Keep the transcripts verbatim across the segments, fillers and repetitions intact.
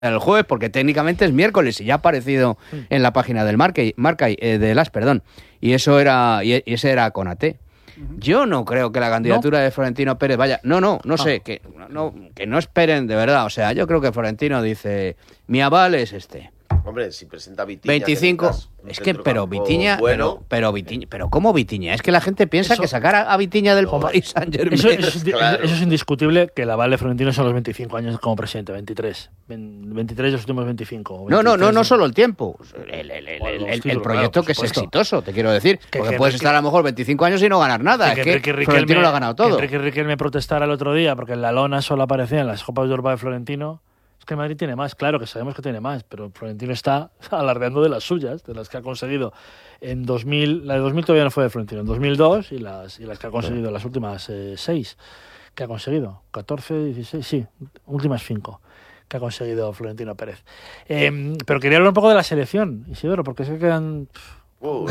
el jueves, porque técnicamente es miércoles y ya ha aparecido en la página del Marca, Marca eh, de las, perdón, y eso era y ese era Konaté. Yo no creo que la candidatura ¿No? de Florentino Pérez vaya... No, no, no ah. sé, que no, que no esperen de verdad. O sea, yo creo que Florentino dice, mi aval es este. Hombre, si presenta Vitinha... veinticinco... Es que, pero Vitinha... Bueno. Pero, pero Vitinha... Pero ¿cómo Vitinha? Es que la gente piensa eso, que sacar a, a Vitinha del no, Paris Saint-Germain... Eso, eso, es, claro. eso es indiscutible, que el aval de Florentino son los veinticinco años como presidente, veintitrés. veintitrés los últimos veinticinco. No, no, no, no solo el tiempo. El, el, el, bueno, el, el proyecto claro, que es exitoso, te quiero decir. Que, porque que puedes Enrique, estar a lo mejor veinticinco años y no ganar nada. Que, es que, que Florentino me, lo ha ganado todo. Que Enrique Riquelme protestara el otro día porque en la lona solo aparecía en las Copas de Europa de Florentino... Es que Madrid tiene más, claro que sabemos que tiene más, pero Florentino está alardeando de las suyas, de las que ha conseguido en dos mil, la de dos mil todavía no fue de Florentino, en dos mil dos y las, y las que ha conseguido, sí. las últimas eh, seis que ha conseguido, catorce, dieciséis, sí, últimas cinco que ha conseguido Florentino Pérez. Eh, pero quería hablar un poco de la selección, Isidoro, porque se quedan... Uh.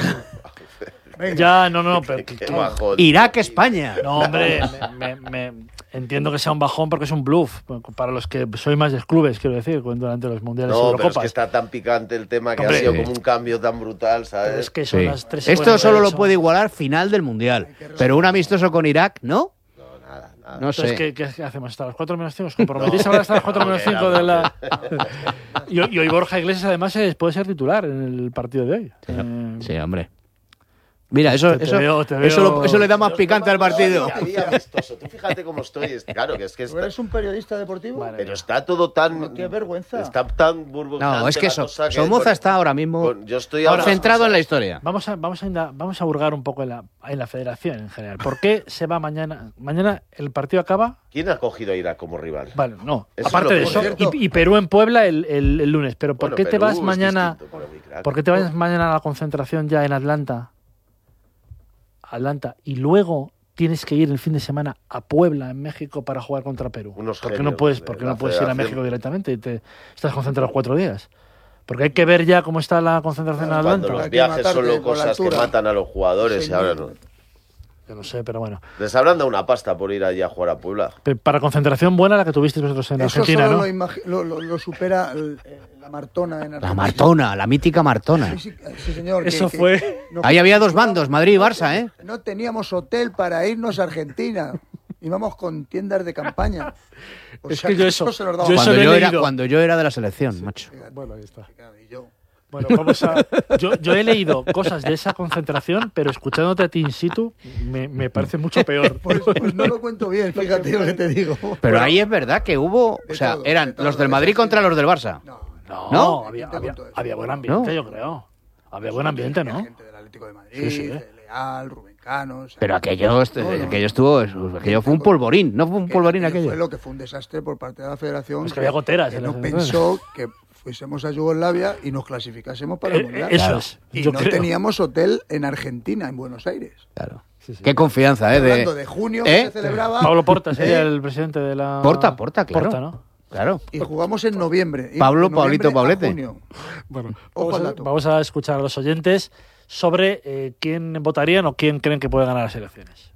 Ya, no, no, pero... Qué, qué bajón. Irak, España. No, hombre, me, me, me, entiendo que sea un bajón porque es un bluff. Para los que soy más de clubes, quiero decir, durante los mundiales no, y Eurocopas. No, pero es que está tan picante el tema que hombre, ha sido como un cambio tan brutal, ¿sabes? Es que son sí. las tres Esto solo lo puede igualar final del mundial. Pero un amistoso con Irak, ¿no? No sé. Entonces, ¿qué, ¿qué hacemos? ¿Hasta las cuatro menos cinco? ¿Os comprometís no. ahora hasta las cuatro menos cinco de la...? y, y hoy Borja Iglesias, además, puede ser titular en el partido de hoy. Sí, eh... sí hombre. Mira, eso, te eso, veo, te veo... eso, lo, eso le da más picante al partido. Tú fíjate cómo estoy. Claro, que es que... ¿Tú eres un periodista deportivo? Vale, pero está todo tan... ¡Qué vergüenza! Está tan burbujante. No, es que eso, que Somoza con, está ahora mismo con, yo estoy ahora ahora centrado en la historia. Vamos a, vamos, a, vamos a hurgar un poco en la, en la federación en general. ¿Por qué se va mañana? Mañana el partido acaba... ¿Quién ha cogido a Irak como rival? Vale, no. Eso aparte de eso, y, y Perú en Puebla el, el, el lunes. Pero ¿por bueno, qué te Perú vas mañana... Distinto, ¿Por qué te vas mañana a la concentración ya en Atlanta? Atlanta, y luego tienes que ir el fin de semana a Puebla, en México, para jugar contra Perú. Unos ¿Por qué no puedes, por qué no puedes ir a México directamente y te estás concentrado cuatro días? Porque hay que ver ya cómo está la concentración en Atlanta. Cuando los viajes son cosas que matan a los jugadores sí, y ahora no. Yo no sé, pero bueno. Les habrán dado una pasta por ir allí a jugar a Puebla. Pero para concentración buena la que tuvisteis vosotros en Eso Argentina, solo ¿no? Lo, lo, lo supera el, la Martona en Argentina. La Martona, la mítica Martona. Sí, sí, sí señor. Eso que, fue... Que, no, ahí había dos bandos, Madrid y Barça, ¿eh? No teníamos hotel para irnos a Argentina. Íbamos con tiendas de campaña. O es sea, que yo eso... eso yo cuando, eso yo era, cuando yo era de la selección, macho. Bueno, ahí está. Bueno, vamos a... yo, yo he leído cosas de esa concentración, pero escuchándote a ti in situ me, me parece mucho peor. Pues, pues no lo cuento bien, fíjate lo que te digo. Pero bueno, ahí es verdad que hubo... O sea, todo, eran todo, los del Madrid contra los del Barça. No, no, no había, había, había buen ambiente, ¿no? Yo creo. Había buen ambiente, ¿no? Gente del Atlético de Madrid, sí, sí. de Leal, Rubén Cano... O sea, pero aquello, este, no, no, aquello estuvo... Aquello fue un polvorín, ¿no fue un polvorín aquello? Fue lo que fue un desastre por parte de la Federación. Es que había goteras. Que no pensó que... fuésemos a Yugoslavia y nos clasificásemos para el Mundial. Eso es. Y no creo. teníamos hotel en Argentina, en Buenos Aires. Claro. Sí, sí. Qué confianza, ¿eh? De, Hablando de junio, ¿eh? que se celebraba... Pablo Porta sería ¿eh? el presidente de la... Porta, Porta, claro. Porta, ¿no? Claro. Y jugamos en noviembre. Pablo, en noviembre Pablito, Pablete. Junio. Bueno, vamos a, vamos a escuchar a los oyentes sobre eh, quién votarían o quién creen que puede ganar las elecciones.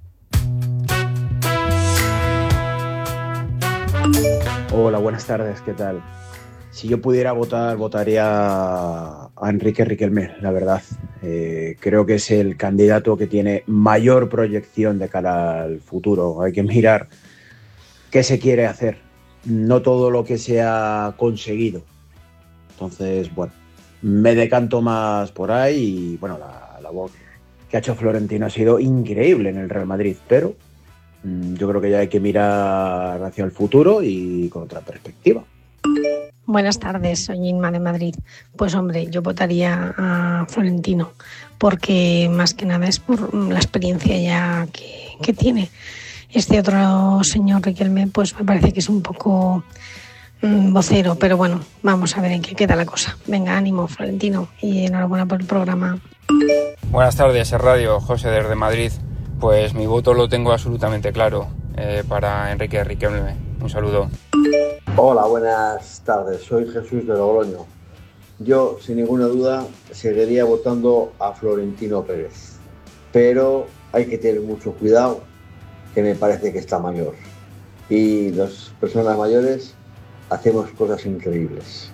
Hola, buenas tardes, ¿qué tal? Si yo pudiera votar, votaría a Enrique Riquelme, la verdad. Eh, creo que es el candidato que tiene mayor proyección de cara al futuro. Hay que mirar qué se quiere hacer, no todo lo que se ha conseguido. Entonces, bueno, me decanto más por ahí y, bueno, la labor que ha hecho Florentino ha sido increíble en el Real Madrid, pero mmm, yo creo que ya hay que mirar hacia el futuro y con otra perspectiva. Buenas tardes, soy Inma de Madrid. Pues hombre, yo votaría a Florentino porque más que nada es por la experiencia ya que, que tiene. Este otro señor Riquelme pues me parece que es un poco mmm, vocero, pero bueno, vamos a ver en qué queda la cosa. Venga, ánimo Florentino y enhorabuena por el programa. Buenas tardes, es Radio, José desde Madrid. Pues mi voto lo tengo absolutamente claro eh, para Enrique Riquelme. Un saludo. Hola, buenas tardes. Soy Jesús de Logroño. Yo, sin ninguna duda, seguiría votando a Florentino Pérez. Pero hay que tener mucho cuidado, que me parece que está mayor. Y las personas mayores hacemos cosas increíbles.